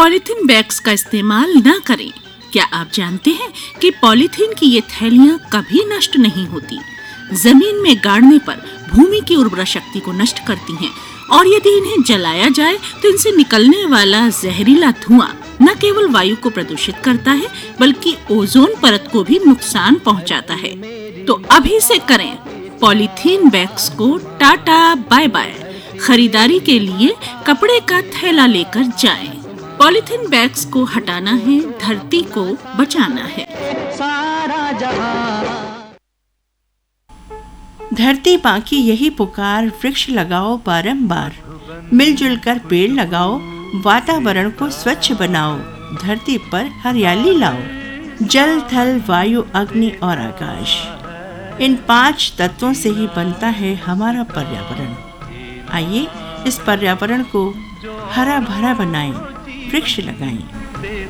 Polythene bags का इस्तेमाल न करें। क्या आप जानते हैं कि पॉलीथीन की ये थैलियां कभी नष्ट नहीं होती। जमीन में गाड़ने पर भूमि की उर्वरा शक्ति को नष्ट करती हैं और यदि इन्हें जलाया जाए तो इनसे निकलने वाला जहरीला धुआं न केवल वायु को प्रदूषित करता है बल्कि ओजोन परत को भी नुकसान पहुंचाता है। तो अभी से करें पॉलीथीन बैग्स को टाटा बाय बाय। खरीदारी के लिए कपड़े का थैला लेकर जाएं। पॉलीथीन बैग्स को हटाना है, धरती को बचाना है। सारा जहां धरती माँ की यही पुकार, वृक्ष लगाओ बारंबार, मिलजुल कर पेड़ लगाओ, वातावरण को स्वच्छ बनाओ, धरती पर हरियाली लाओ। जल, थल, वायु, अग्नि और आकाश, इन 5 तत्वों से ही बनता है हमारा पर्यावरण। आइए इस पर्यावरण को हरा भरा बनाएं, वृक्ष लगाएं।